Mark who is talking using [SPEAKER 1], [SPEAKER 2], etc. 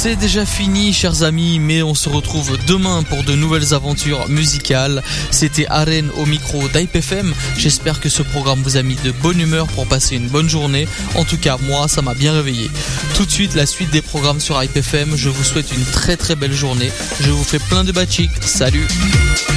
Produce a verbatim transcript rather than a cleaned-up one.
[SPEAKER 1] C'est déjà fini, chers amis, mais on se retrouve demain pour de nouvelles aventures musicales. C'était Aren au micro d'Hype F M. J'espère que ce programme vous a mis de bonne humeur pour passer une bonne journée. En tout cas, moi, ça m'a bien réveillé. Tout de suite, la suite des programmes sur Hype F M. Je vous souhaite une très très belle journée. Je vous fais plein de bachik. Salut!